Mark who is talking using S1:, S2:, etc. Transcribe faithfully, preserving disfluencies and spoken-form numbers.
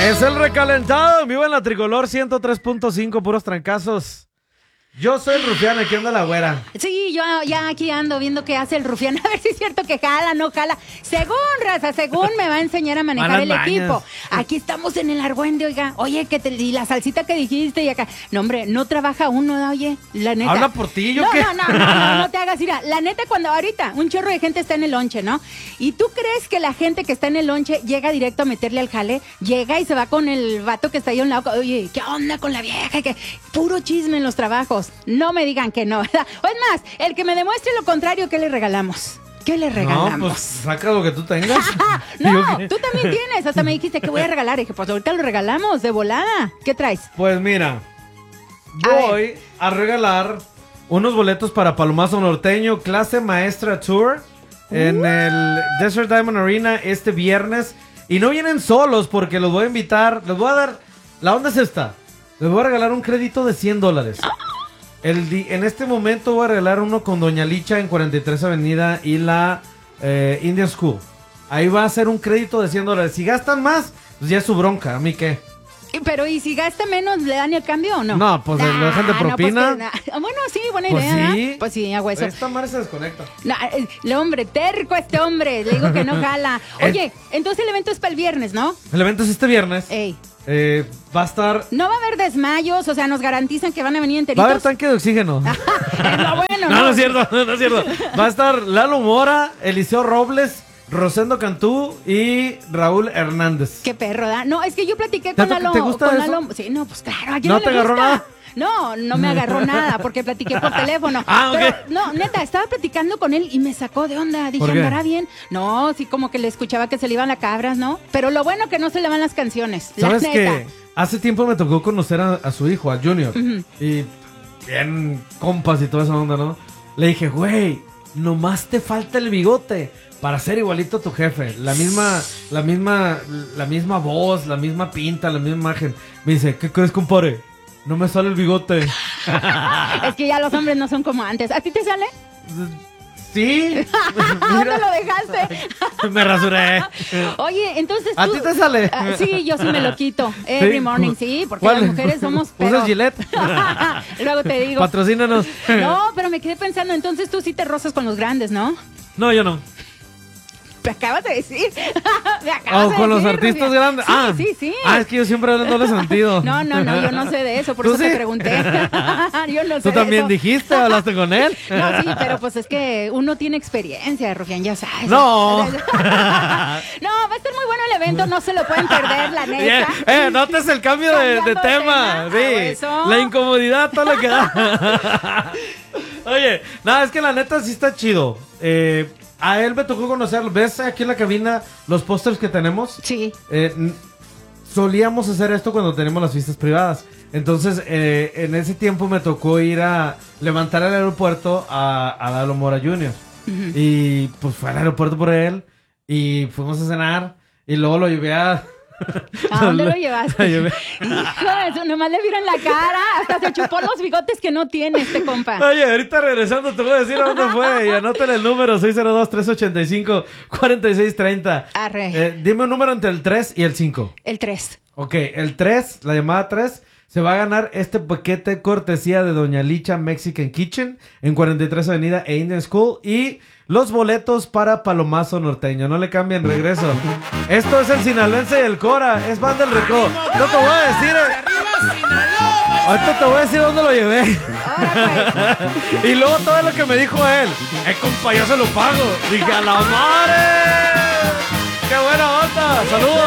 S1: Es el recalentado, vivo en la Tricolor ciento tres punto cinco, puros trancazos. Yo soy el rufián, aquí anda la güera.
S2: Sí, yo ya aquí ando viendo qué hace el rufián. A ver si es cierto que jala, no jala. Según, raza, según me va a enseñar a manejar
S1: Malas
S2: el
S1: mañas.
S2: equipo. Aquí estamos en el argüende, oiga. Oye, que te, y la salsita que dijiste y acá. No, hombre, no trabaja uno, oye, la neta.
S1: Habla por ti, ¿yo
S2: no,
S1: qué?
S2: No, no, no, no, no te hagas ir. La neta, cuando ahorita un chorro de gente está en el lonche, ¿no? Y tú crees que la gente que está en el lonche llega directo a meterle al jale, llega y se va con el vato que está ahí a un lado. Oye, ¿qué onda con la vieja? Que puro chisme en los trabajos. No me digan que no, ¿verdad? O es más, el que me demuestre lo contrario, ¿qué le regalamos? ¿Qué le regalamos?
S1: No, pues saca lo que tú tengas.
S2: No, tú también tienes. Hasta me dijiste que voy a regalar. Y dije, pues ahorita lo regalamos de volada. ¿Qué traes?
S1: Pues mira,
S2: A
S1: voy a, regalar unos boletos para Palomazo Norteño, clase maestra tour, en el Desert Diamond Arena este viernes. Y no vienen solos porque los voy a invitar. Les voy a dar, la onda es esta. Les voy a regalar un crédito de cien dólares. El di- en este momento voy a regalar uno con Doña Licha en cuarenta y tres Avenida y la eh, Indian School. Ahí va a ser un crédito de cien dólares. Si gastan más, pues ya es su bronca. ¿A mí qué?
S2: Pero, ¿y si gasta menos, le dan el cambio o no?
S1: No, pues lo dejan de
S2: Ah, no, pues,
S1: propina.
S2: que- nah. Bueno, sí, buena
S1: Pues
S2: idea. ¿verdad?
S1: sí.
S2: Pues sí, hago eso.
S1: Esta madre se desconecta.
S2: No, eh, el hombre, terco este hombre. Le digo que no jala. Oye, entonces el evento es para el viernes, ¿no?
S1: El evento es este viernes.
S2: Ey.
S1: Eh, va a estar...
S2: No va a haber desmayos, o sea, nos garantizan que van a venir
S1: Va
S2: enteritos.
S1: a haber tanque de oxígeno.
S2: Es lo bueno,
S1: No,
S2: ¿no?
S1: no es cierto, no es cierto. Va a estar Lalo Mora, Eliseo Robles, Rosendo Cantú y Raúl Hernández.
S2: Qué perro, ¿da? No, es que yo platiqué
S1: ¿Te-
S2: con Lalo.
S1: te gusta
S2: con
S1: eso?
S2: Lalo- Sí, no, pues claro. ¿a quién
S1: ¿No
S2: le
S1: te agarró
S2: gusta?
S1: nada?
S2: No, no me agarró nada porque platiqué por teléfono.
S1: Ah, ok.
S2: Pero, no, neta, estaba platicando con él y me sacó de onda. Dije,
S1: ¿Por qué?
S2: ¿andará bien? No, sí, como que le escuchaba que se le iban las cabras, ¿no? Pero lo bueno que no se le van las canciones. La
S1: ¿Sabes
S2: neta.
S1: que hace tiempo me tocó conocer a, a su hijo, a Junior? Y bien compas y toda esa onda, ¿no? Le dije, güey, nomás te falta el bigote para ser igualito a tu jefe. La misma, la misma, la misma voz, la misma pinta, la misma imagen. Me dice, ¿qué crees, compadre? No me sale el bigote.
S2: Es que ya los hombres no son como antes. ¿A ti te sale?
S1: Sí.
S2: ¿A dónde lo dejaste?
S1: Me rasuré.
S2: Oye, entonces
S1: ¿A
S2: tú-
S1: ti te sale?
S2: Ah, sí, yo sí me lo quito. Every
S1: ¿Sí?
S2: morning, sí, porque
S1: ¿Cuál?
S2: las mujeres somos...
S1: ¿Usas
S2: pero-
S1: Gillette?
S2: Luego te digo.
S1: Patrocínanos.
S2: No, pero me quedé pensando, entonces tú sí te rozas con los grandes, ¿no?
S1: No, yo no.
S2: Me acabas de decir. Me acabas
S1: Oh,
S2: de
S1: con los
S2: decir,
S1: artistas
S2: Rubia.
S1: grandes.
S2: Sí,
S1: ah,
S2: sí, sí.
S1: Ah, es que yo siempre no le he sentido.
S2: No, no, no, yo no sé de eso, por
S1: ¿Tú
S2: eso
S1: sí?
S2: te pregunté. Yo no sé
S1: ¿Tú
S2: de
S1: también
S2: eso.
S1: dijiste? ¿Hablaste con él?
S2: No, sí, pero pues es que uno tiene experiencia, Rufián, ya sabes.
S1: No.
S2: No, va a estar muy bueno el evento, no se lo pueden perder, la
S1: Bien.
S2: neta.
S1: Eh, notes el cambio de, de
S2: Cambiando de
S1: tema.
S2: tema.
S1: Sí.
S2: Ah, eso.
S1: La incomodidad, todo lo que da. Oye, nada, es que la neta sí está chido. Eh, a él me tocó conocerlo. ¿Ves aquí en la cabina los pósters que tenemos?
S2: Sí.
S1: Eh, n- solíamos hacer esto cuando tenemos las fiestas privadas. Entonces, eh, en ese tiempo me tocó ir a levantar al aeropuerto a, a Lalo Mora junior Y pues fue al aeropuerto por él y fuimos a cenar y luego lo llevé a...
S2: ¿A dónde lo llevaste?
S1: Lo llevé-
S2: Hijo de eso, nomás le vieron la cara, hasta se chupó los bigotes que no tiene este compa.
S1: Oye, ahorita regresando te voy a decir a dónde fue y anótale el número seis cero dos, tres ocho cinco, cuatro seis tres cero.
S2: Arre.
S1: Eh, dime un número entre el tres y el cinco.
S2: El tres.
S1: Ok, el tres, la llamada tres, se va a ganar este paquete cortesía de Doña Licha Mexican Kitchen en cuarenta y tres Avenida e Indian School y los boletos para Palomazo Norteño. No le cambien, regreso. Esto es el Sinaloense y el Cora, es Banda del Recodo. No te voy a decir... eh, Ahorita te voy a decir dónde lo llevé. Y luego todo lo que me dijo él. Eh, compa, yo se lo pago. Dije, a la madre. ¡Qué buena onda! ¡Saludos!